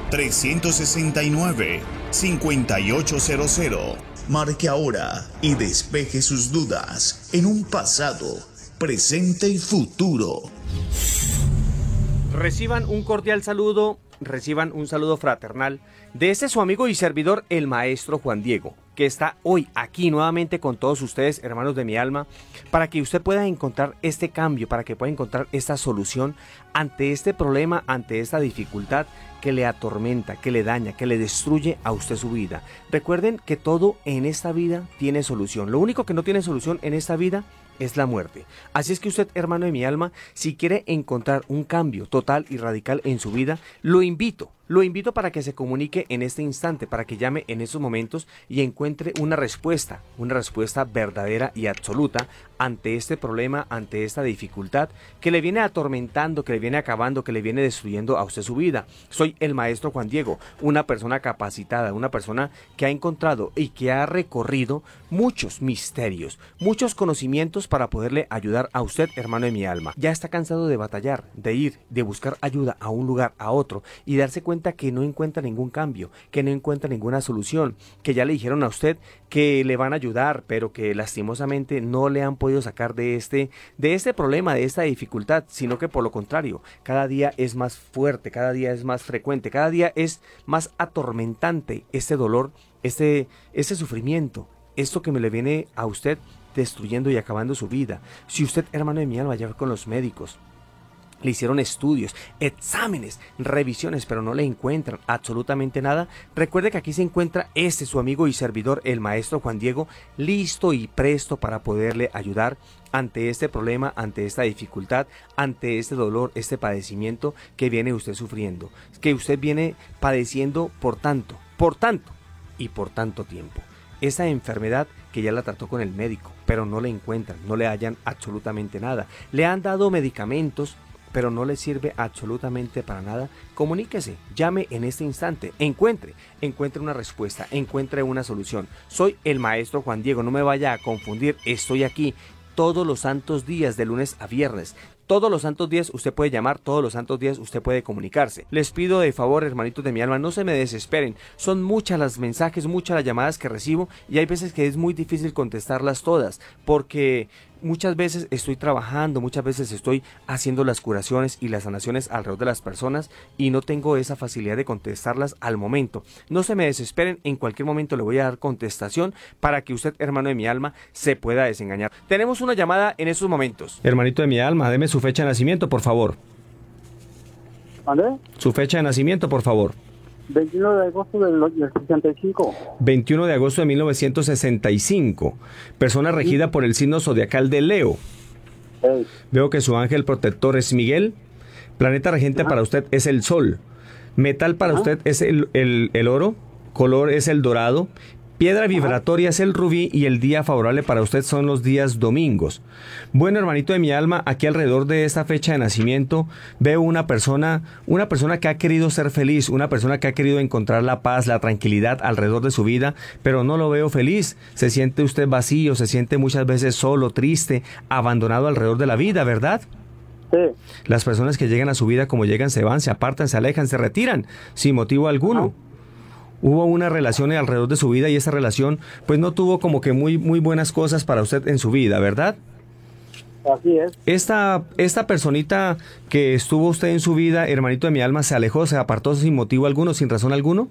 369-5800. Marque ahora y despeje sus dudas en un pasado, presente y futuro. Reciban un cordial saludo, reciban un saludo fraternal de este su amigo y servidor, el maestro Juan Diego, que está hoy aquí nuevamente con todos ustedes, hermanos de mi alma, para que usted pueda encontrar este cambio, para que pueda encontrar esta solución ante este problema, ante esta dificultad que le atormenta, que le daña, que le destruye a usted su vida. Recuerden que todo en esta vida tiene solución. Lo único que no tiene solución en esta vida es la muerte. Así es que usted, hermano de mi alma, si quiere encontrar un cambio total y radical en su vida, lo invito para que se comunique en este instante, para que llame en estos momentos y encuentre una respuesta verdadera y absoluta ante este problema, ante esta dificultad que le viene atormentando, que le viene acabando, que le viene destruyendo a usted su vida. Soy el maestro Juan Diego, una persona capacitada, una persona que ha encontrado y que ha recorrido muchos misterios, muchos conocimientos para poderle ayudar a usted, hermano de mi alma. Ya está cansado de batallar, de ir, de buscar ayuda a un lugar, a otro, y darse cuenta que no encuentra ningún cambio, que no encuentra ninguna solución, que ya le dijeron a usted que le van a ayudar, pero que lastimosamente no le han podido sacar de este problema, de esta dificultad, sino que por lo contrario, cada día es más fuerte, cada día es más frecuente, cada día es más atormentante este dolor, este sufrimiento, esto que me le viene a usted destruyendo y acabando su vida. Si usted, hermano de mi alma, ya va con los médicos, le hicieron estudios, exámenes, revisiones, pero no le encuentran absolutamente nada, recuerde que aquí se encuentra su amigo y servidor, el maestro Juan Diego, listo y presto para poderle ayudar ante este problema, ante esta dificultad, ante este dolor, este padecimiento que viene usted sufriendo, que usted viene padeciendo por tanto y por tanto tiempo. Esa enfermedad que ya la trató con el médico, pero no le encuentran, no le hallan absolutamente nada. Le han dado medicamentos, pero no le sirve absolutamente para nada. Comuníquese, llame en este instante, encuentre una respuesta, encuentre una solución. Soy el maestro Juan Diego, no me vaya a confundir, estoy aquí todos los santos días, de lunes a viernes. Todos los santos días usted puede llamar, todos los santos días usted puede comunicarse. Les pido de favor, hermanitos de mi alma, no se me desesperen. Son muchas las mensajes, muchas las llamadas que recibo y hay veces que es muy difícil contestarlas todas, porque muchas veces estoy trabajando, muchas veces estoy haciendo las curaciones y las sanaciones alrededor de las personas y no tengo esa facilidad de contestarlas al momento. No se me desesperen, en cualquier momento le voy a dar contestación para que usted, hermano de mi alma, se pueda desengañar. Tenemos una llamada en estos momentos. Hermanito de mi alma, deme su fecha de nacimiento, por favor. ¿Vale? Su fecha de nacimiento, por favor. 21 de agosto del 65. 21 de agosto de 1965. Persona regida por el signo zodiacal de Leo. Hey. Veo que su ángel protector es Miguel. Planeta regente para usted es el Sol. Metal para usted es el oro. Color es el dorado. Piedra vibratoria es el rubí y el día favorable para usted son los días domingos. Bueno, hermanito de mi alma, aquí alrededor de esta fecha de nacimiento veo una persona que ha querido ser feliz, una persona que ha querido encontrar la paz, la tranquilidad alrededor de su vida, pero no lo veo feliz. Se siente usted vacío, se siente muchas veces solo, triste, abandonado alrededor de la vida, ¿verdad? Sí. Las personas que llegan a su vida como llegan se van, se apartan, se alejan, se retiran, sin motivo alguno. Hubo una relación alrededor de su vida y esa relación pues no tuvo como que muy buenas cosas para usted en su vida, ¿verdad? Así es. Esta personita que estuvo usted en su vida, hermanito de mi alma, ¿se alejó, se apartó sin motivo alguno, sin razón alguno?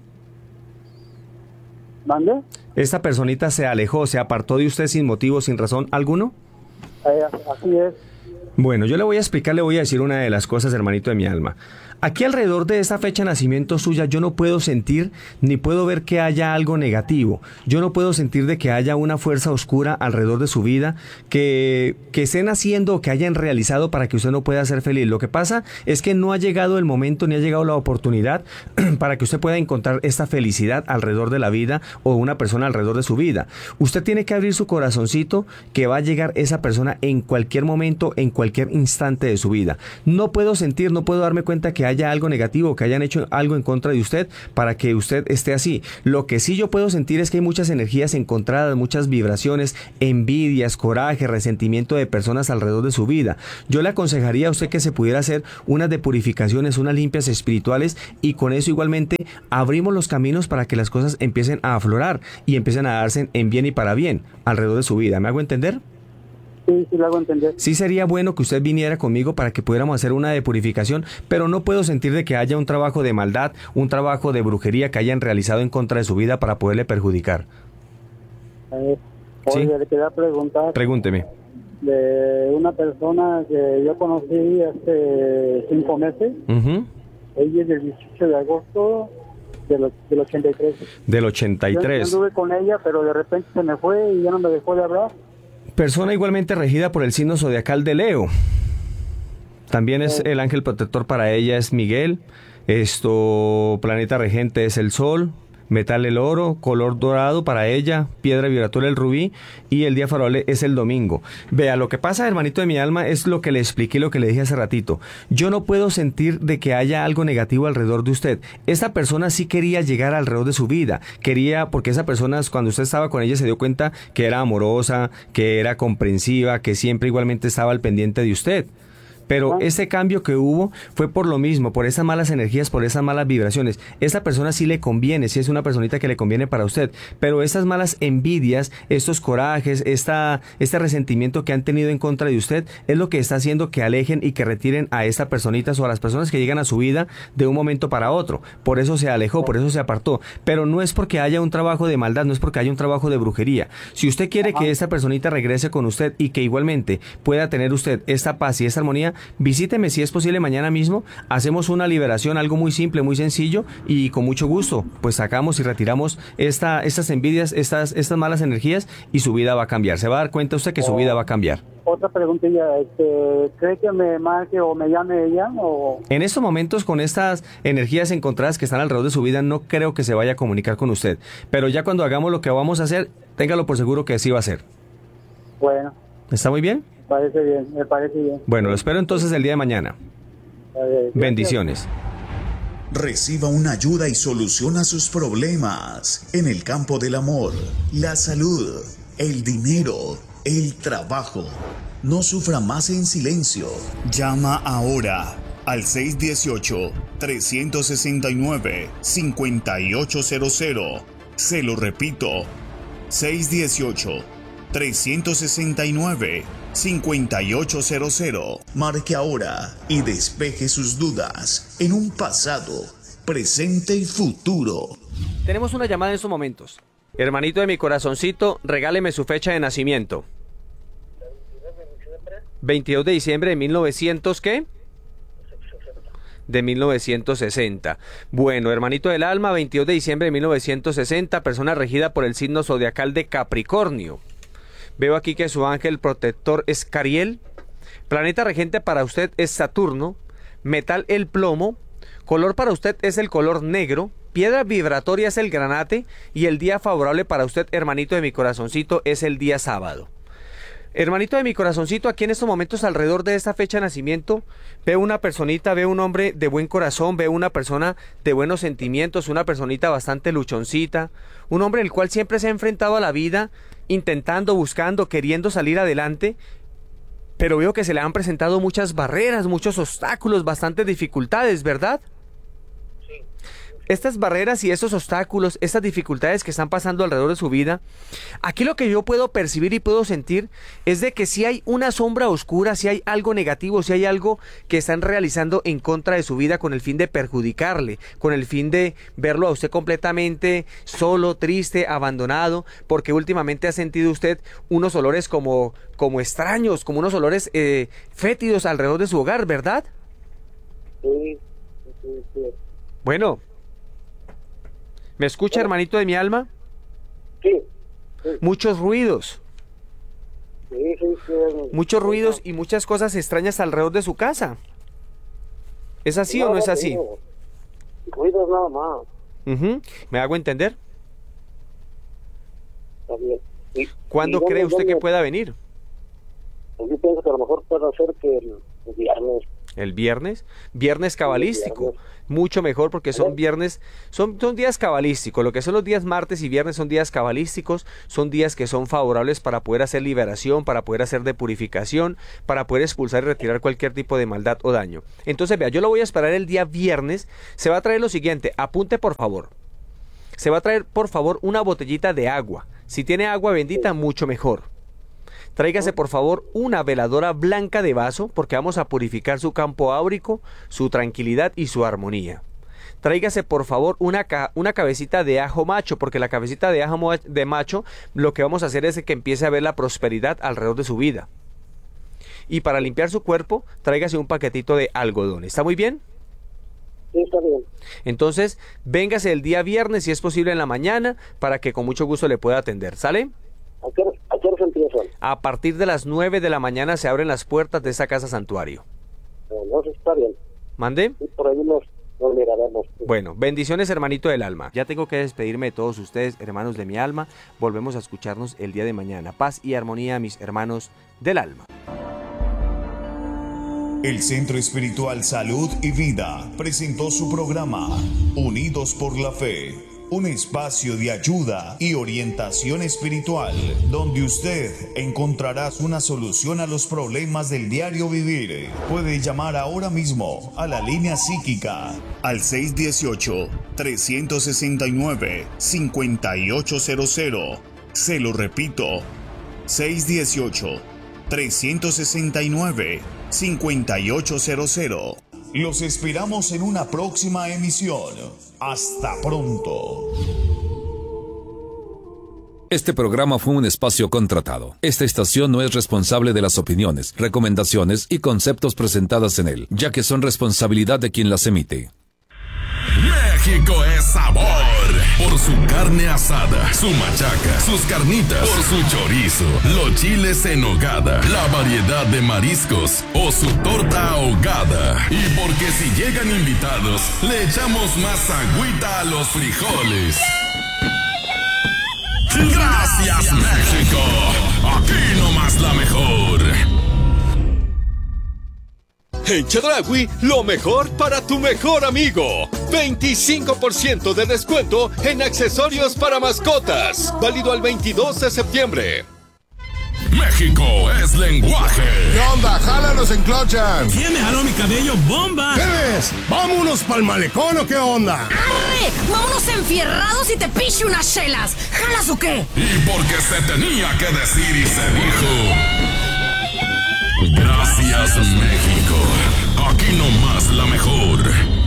¿Mande? ¿Esta personita se alejó, se apartó de usted sin motivo, sin razón alguno? Así es. Bueno, yo le voy a explicar, le voy a decir una de las cosas, hermanito de mi alma. Aquí alrededor de esta fecha de nacimiento suya yo no puedo sentir ni puedo ver que haya algo negativo. Yo no puedo sentir de que haya una fuerza oscura alrededor de su vida que estén haciendo o que hayan realizado para que usted no pueda ser feliz. Lo que pasa es que no ha llegado el momento ni ha llegado la oportunidad para que usted pueda encontrar esta felicidad alrededor de la vida o una persona alrededor de su vida. Usted tiene que abrir su corazoncito que va a llegar esa persona en cualquier momento, en cualquier instante de su vida. No puedo sentir, no puedo darme cuenta que haya algo negativo, que hayan hecho algo en contra de usted para que usted esté así. Lo que sí yo puedo sentir es que hay muchas energías encontradas, muchas vibraciones, envidias, coraje, resentimiento de personas alrededor de su vida. Yo le aconsejaría a usted que se pudiera hacer unas depurificaciones, unas limpias espirituales, y con eso igualmente abrimos los caminos para que las cosas empiecen a aflorar y empiecen a darse en bien y para bien alrededor de su vida. ¿Me hago entender? Sí, lo hago entender. Sí sería bueno que usted viniera conmigo para que pudiéramos hacer una depurificación, pero no puedo sentir de que haya un trabajo de maldad, un trabajo de brujería que hayan realizado en contra de su vida para poderle perjudicar. Oye, ¿Sí? le quería preguntar Pregúnteme. de una persona que yo conocí hace 5 meses. Ujú. Ella es del 18 de agosto del 83. Del Yo 83. anduve con ella, pero de repente se me fue y ya no me dejó de hablar. Persona igualmente regida por el signo zodiacal de Leo. También es el ángel protector para ella, es Miguel. Planeta regente es el Sol. Metal el oro, color dorado para ella, piedra vibratoria el rubí, y el día favorable es el domingo. Vea, lo que pasa, hermanito de mi alma, es lo que le expliqué, lo que le dije hace ratito. Yo no puedo sentir de que haya algo negativo alrededor de usted. Esta persona sí quería llegar alrededor de su vida, quería, porque esa persona, cuando usted estaba con ella, se dio cuenta que era amorosa, que era comprensiva, que siempre igualmente estaba al pendiente de usted. Pero ese cambio que hubo fue por lo mismo, por esas malas energías, por esas malas vibraciones. Esta persona sí le conviene, sí es una personita que le conviene para usted, pero esas malas envidias, estos corajes, este resentimiento que han tenido en contra de usted es lo que está haciendo que alejen y que retiren a esta personita o a las personas que llegan a su vida de un momento para otro. Por eso se alejó, por eso se apartó. Pero no es porque haya un trabajo de maldad, no es porque haya un trabajo de brujería. Si usted quiere que esta personita regrese con usted y que igualmente pueda tener usted esta paz y esta armonía, visíteme si es posible mañana mismo, hacemos una liberación, algo muy simple, muy sencillo, y con mucho gusto, pues sacamos y retiramos estas envidias, estas malas energías, y su vida va a cambiar. Se va a dar cuenta usted que su vida va a cambiar. Otra preguntilla, ¿cree que me marque o me llame ella? O... En estos momentos, con estas energías encontradas que están alrededor de su vida, no creo que se vaya a comunicar con usted, pero ya cuando hagamos lo que vamos a hacer, téngalo por seguro que sí va a ser. Bueno. ¿Está muy bien? Me parece bien. Bueno, lo espero entonces el día de mañana. Bendiciones. Reciba una ayuda y soluciona sus problemas en el campo del amor, la salud, el dinero, el trabajo. No sufra más en silencio. Llama ahora al 618-369-5800. Se lo repito, 618-369-5800. Marque ahora y despeje sus dudas en un pasado, presente y futuro. Tenemos una llamada en estos momentos. Hermanito de mi corazoncito, regáleme su fecha de nacimiento. 22 de diciembre de 1900, ¿qué? De 1960. Bueno, hermanito del alma, 22 de diciembre de 1960, persona regida por el signo zodiacal de Capricornio. Veo aquí que su ángel protector es Cariel. Planeta regente para usted es Saturno. Metal el plomo. Color para usted es el color negro. Piedra vibratoria es el granate. Y el día favorable para usted, hermanito de mi corazoncito, es el día sábado. Hermanito de mi corazoncito, aquí en estos momentos alrededor de esta fecha de nacimiento, veo una personita, veo un hombre de buen corazón, veo una persona de buenos sentimientos, una personita bastante luchoncita, un hombre el cual siempre se ha enfrentado a la vida, intentando, buscando, queriendo salir adelante, pero veo que se le han presentado muchas barreras, muchos obstáculos, bastantes dificultades, ¿verdad? Estas barreras y esos obstáculos, estas dificultades que están pasando alrededor de su vida, aquí lo que yo puedo percibir y puedo sentir es de que si hay una sombra oscura, si hay algo negativo, si hay algo que están realizando en contra de su vida con el fin de perjudicarle, con el fin de verlo a usted completamente solo, triste, abandonado, porque últimamente ha sentido usted unos olores como extraños, como unos olores fétidos alrededor de su hogar, ¿verdad? Sí. Bueno. ¿Me escucha, hermanito de mi alma? Sí. Muchos ruidos. Sí. Muchos ruidos y muchas cosas extrañas alrededor de su casa. ¿Es así o no es así? Ruidos nada más. ¿Me hago entender? Está bien. ¿Cuándo cree usted que pueda venir? Yo pienso que a lo mejor puede ser que el viernes. El viernes cabalístico. Mucho mejor porque son viernes, son días cabalísticos. Lo que son los días martes y viernes son días cabalísticos, son días que son favorables para poder hacer liberación, para poder hacer depurificación, para poder expulsar y retirar cualquier tipo de maldad o daño. Entonces, vea, yo lo voy a esperar el día viernes. Se va a traer lo siguiente, apunte por favor. Se va a traer por favor una botellita de agua. Si tiene agua bendita, mucho mejor. Tráigase por favor una veladora blanca de vaso porque vamos a purificar su campo áurico, su tranquilidad y su armonía. Tráigase por favor una cabecita de ajo macho porque la cabecita de ajo de macho lo que vamos a hacer es que empiece a ver la prosperidad alrededor de su vida. Y para limpiar su cuerpo, tráigase un paquetito de algodón. ¿Está muy bien? Sí, está bien. Entonces, véngase el día viernes si es posible en la mañana para que con mucho gusto le pueda atender. ¿Sale? ¿A qué hora empiezan? A partir de las 9 de la mañana se abren las puertas de esa casa santuario. No, está bien. ¿Mande? Y por ahí nos miraremos. Bueno, bendiciones, hermanito del alma. Ya tengo que despedirme de todos ustedes, hermanos de mi alma. Volvemos a escucharnos el día de mañana. Paz y armonía, mis hermanos del alma. El Centro Espiritual Salud y Vida presentó su programa Unidos por la Fe, un espacio de ayuda y orientación espiritual donde usted encontrará una solución a los problemas del diario vivir. Puede llamar ahora mismo a la línea psíquica al 618-369-5800. Se lo repito, 618-369-5800. Los esperamos en una próxima emisión. Hasta pronto. Este programa fue un espacio contratado. Esta estación no es responsable de las opiniones, recomendaciones y conceptos presentadas en él, ya que son responsabilidad de quien las emite. México es sabor. Por su carne asada, su machaca, sus carnitas, por su chorizo, los chiles en nogada, la variedad de mariscos o su torta ahogada. Y porque si llegan invitados, le echamos más agüita a los frijoles. Gracias, México. Aquí nomás la mejor. En Chedraui, lo mejor para tu mejor amigo. 25% de descuento en accesorios para mascotas. Válido al 22 de septiembre. México es lenguaje. ¿Qué onda? ¡Jálanos en Clochan! ¿Quién me jaló mi cabello? ¡Bomba! ¿Qué ves? ¿Vámonos pa'l malecón o qué onda? ¡Arre! ¡Vámonos enfierrados y te piche unas chelas! ¿Jalas o qué? Y porque se tenía que decir y se dijo. Gracias, México. Aquí nomás la mejor.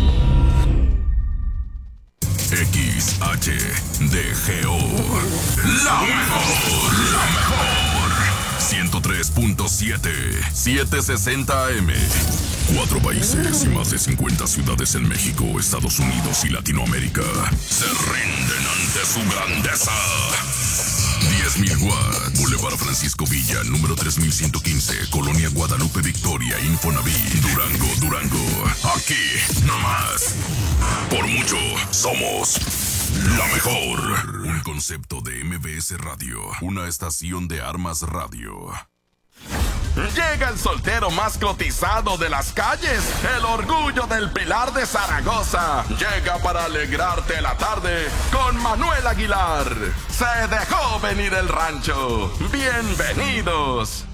XHDGO. La mejor. La mejor. 103.7. 760 AM. 4 países y más de 50 ciudades en México, Estados Unidos y Latinoamérica se rinden ante su grandeza. 10.000 watts. Boulevard Francisco Villa, número 3115, Colonia Guadalupe Victoria, Infonavit, Durango, Durango. Aquí, nomás. Por mucho, somos la mejor. Un concepto de MBS Radio, una estación de Armas Radio. Llega el soltero más cotizado de las calles, el orgullo del Pilar de Zaragoza. Llega para alegrarte la tarde con Manuel Aguilar. Se dejó venir el rancho. Bienvenidos.